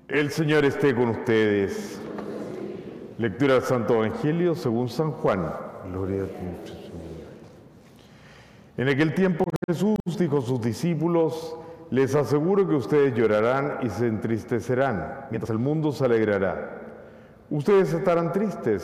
El Señor esté con ustedes. Lectura del Santo Evangelio según San Juan. Gloria a ti, Jesús. En aquel tiempo Jesús dijo a sus discípulos: les aseguro que ustedes llorarán y se entristecerán, mientras el mundo se alegrará. Ustedes estarán tristes,